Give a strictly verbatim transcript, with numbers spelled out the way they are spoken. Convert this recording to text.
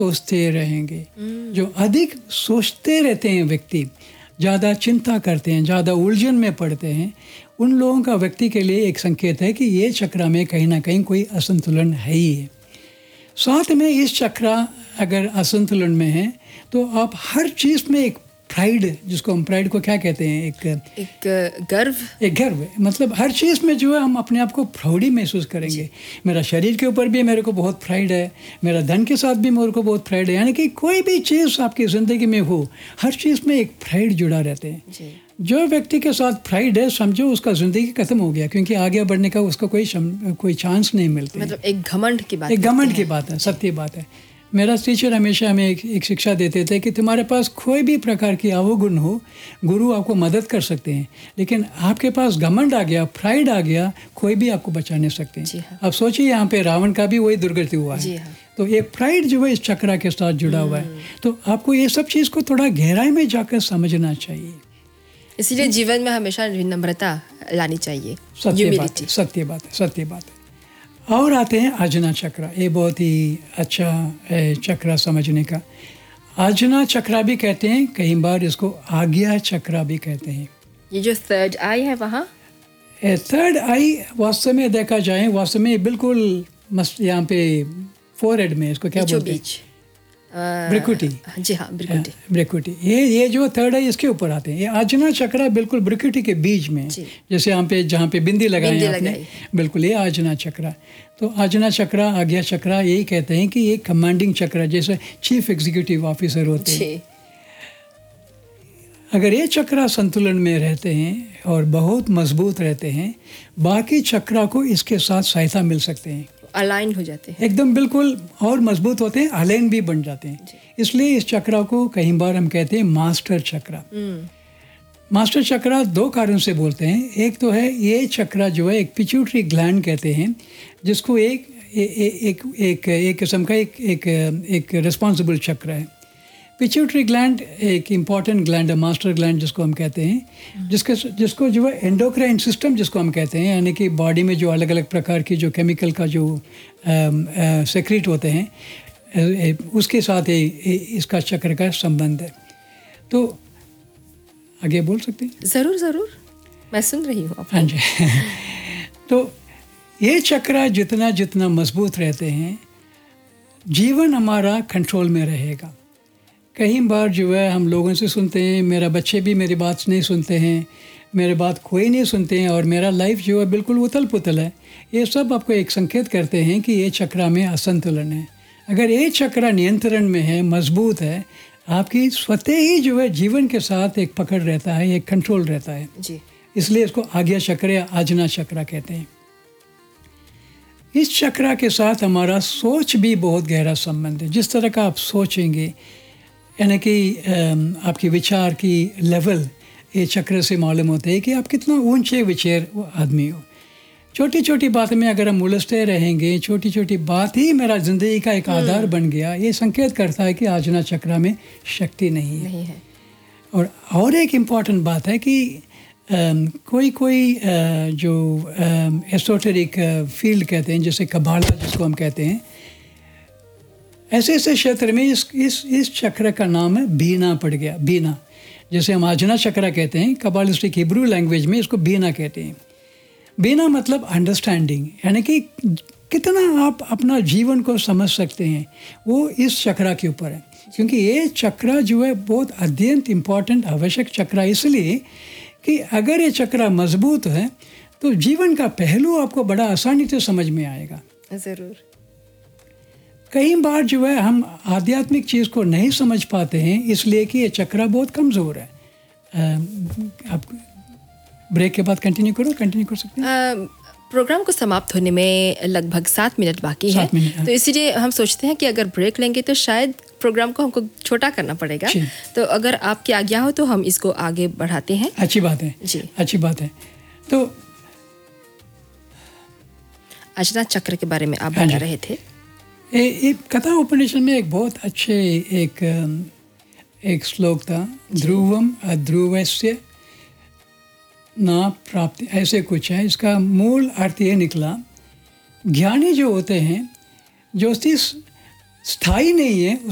सोचते रहेंगे। जो अधिक सोचते रहते हैं व्यक्ति, ज़्यादा चिंता करते हैं, ज़्यादा उलझन में पड़ते हैं, उन लोगों का व्यक्ति के लिए एक संकेत है कि ये चक्र में कहीं ना कहीं कोई असंतुलन है ही है। साथ में इस चक्र अगर असंतुलन में है तो आप हर चीज़ में एक प्राइड, जिसको हम प्राइड को क्या कहते हैं, एक एक गर्व एक गर्व, मतलब हर चीज़ में जो है हम अपने आप को प्राउडी महसूस करेंगे। मेरा शरीर के ऊपर भी मेरे को बहुत प्राइड है, मेरा धन के साथ भी मेरे को बहुत प्राइड है। यानी कि कोई भी चीज़ आपकी ज़िंदगी में हो, हर चीज़ में एक प्राइड जुड़ा रहते हैं। जो व्यक्ति के साथ प्राइड है, समझो उसका ज़िंदगी खत्म हो गया, क्योंकि आगे बढ़ने का उसका कोई कोई चांस नहीं मिलता। मतलब एक घमंड की बात, एक घमंड की बात है, सत्य बात है। मेरा टीचर हमेशा हमें एक, एक शिक्षा देते थे कि तुम्हारे पास कोई भी प्रकार की अवगुण हो, गुरु आपको मदद कर सकते हैं, लेकिन आपके पास घमंड आ गया, प्राइड आ गया, कोई भी आपको बचा नहीं सकते। हाँ। अब सोचिए यहाँ पे रावण का भी वही दुर्गति हुआ है। हाँ। तो एक प्राइड जो है इस चक्र के साथ जुड़ा हुआ है। तो आपको ये सब चीज़ को थोड़ा गहराई में जाकर समझना चाहिए। इसीलिए जीवन में हमेशा विनम्रता लानी चाहिए। सत्य बात है, सत्य बात है, सत्य बात है। और आते हैं आजना चक्र। ये बहुत ही अच्छा है चक्र समझने का। आजना चक्र भी कहते हैं, कई बार इसको आज्ञा चक्र भी कहते हैं। ये जो थर्ड आई है वहाँ, थर्ड आई वास्तव में देखा जाए, वास्तव में बिल्कुल मस्त यहाँ पे फोरहेड में, इसको क्या बोलते हैं, ब्रिकुटी। जी हाँ, ब्रिकुटी। ब्रिकुटी, ये ये जो थर्ड आई इसके ऊपर आते हैं। ये आजना चक्र बिल्कुल ब्रिकुटी के बीच में, जैसे यहाँ पे जहाँ पे बिंदी लगाई आपने, बिल्कुल ये आजना चक्र। तो आजना चक्र, आज्ञा चक्र, यही कहते हैं कि ये कमांडिंग चक्र, जैसे चीफ एग्जीक्यूटिव ऑफिसर होते हैं। अगर ये चक्र संतुलन में रहते हैं और बहुत मजबूत रहते हैं, बाकी चक्र को इसके साथ सहायता मिल सकते हैं, अलाइन हो जाते हैं, एकदम बिल्कुल और मजबूत होते हैं, अलाइन भी बन जाते हैं। इसलिए इस चक्र को कई बार हम कहते हैं मास्टर चक्र। मास्टर चक्र दो कारण से बोलते हैं। एक तो है ये चक्र जो है एक पिट्यूटरी ग्लैंड कहते हैं, जिसको एक ए, ए, एक एक एक किस्म का एक एक एक रिस्पॉन्सिबल चक्र है। पिट्यूटरी ग्लैंड एक इम्पॉर्टेंट ग्लैंड है, मास्टर ग्लैंड जिसको हम कहते हैं, जिसके जिसको जो है एंडोक्राइन सिस्टम जिसको हम कहते हैं, यानी कि बॉडी में जो अलग अलग प्रकार की जो केमिकल का जो सेक्रेट होते हैं, ए, उसके साथ ए, ए, इसका चक्र का संबंध है। तो आगे बोल सकते हैं? ज़रूर ज़रूर, मैं सुन रही हूँ। हाँ जी। तो ये चक्र जितना जितना मजबूत रहते हैं, जीवन हमारा कंट्रोल में रहेगा। कई बार जो है हम लोगों से सुनते हैं, मेरा बच्चे भी मेरी बात नहीं सुनते हैं, मेरे बात कोई नहीं सुनते हैं, और मेरा लाइफ जो है बिल्कुल उथल पुथल है। ये सब आपको एक संकेत करते हैं कि ये चक्र में असंतुलन है। अगर ये चक्र नियंत्रण में है, मजबूत है, आपकी स्वतः ही जो है जीवन के साथ एक पकड़ रहता है, एक कंट्रोल रहता है जी। इसलिए इसको आज्ञा चक्र या आजना चक्र कहते हैं। इस चक्र के साथ हमारा सोच भी बहुत गहरा संबंध है। जिस तरह का आप सोचेंगे, यानी कि आपकी विचार की लेवल ये चक्र से मालूम होता है कि आप कितना ऊंचे विचार आदमी हो। छोटी छोटी बात में अगर हम उलझते रहेंगे, छोटी छोटी बात ही मेरा ज़िंदगी का एक आधार बन गया, ये संकेत करता है कि आजना चक्र में शक्ति नहीं है, नहीं है। और और एक इम्पॉर्टेंट बात है कि Um, कोई कोई uh, जो एसोटेरिक uh, फील्ड कहते हैं, जैसे कबाला जिसको हम कहते हैं, ऐसे ऐसे क्षेत्र में इस इस इस चक्र का नाम है बीना पड़ गया। बीना, जैसे हम आजना चक्र कहते हैं, कबालिस्टिक हिब्रू लैंग्वेज में इसको बीना कहते हैं। बीना मतलब अंडरस्टैंडिंग, यानी कि कितना आप अपना जीवन को समझ सकते हैं, वो इस चक्र के ऊपर है। क्योंकि ये चक्र जो है बहुत अत्यंत इम्पॉर्टेंट आवश्यक चक्र है, इसलिए कि अगर ये चक्र मजबूत है तो जीवन का पहलू आपको बड़ा आसानी से समझ में आएगा। ज़रूर। कई बार जो है हम आध्यात्मिक चीज़ को नहीं समझ पाते हैं, इसलिए कि ये चक्र बहुत कमज़ोर है। आप ब्रेक के बाद कंटिन्यू करो, कंटिन्यू कर सकते हैं। प्रोग्राम को समाप्त होने में लगभग सात मिनट बाकी है, तो इसीलिए हम सोचते हैं कि अगर ब्रेक लेंगे तो शायद प्रोग्राम को हमको छोटा करना पड़ेगा। तो अगर आपकी आज्ञा हो तो हम इसको आगे बढ़ाते हैं। अच्छी बात है जी, अच्छी बात है। तो आजना चक्र के बारे में आप बता रहे थे। ए, ए, कथा उपनिषद में एक बहुत अच्छे एक एक श्लोक था, ध्रुवम अध्रुवस्य ना प्राप्ति, ऐसे कुछ है। इसका मूल अर्थ ये निकला, ज्ञानी जो होते हैं, जो चीज़ स्थायी नहीं है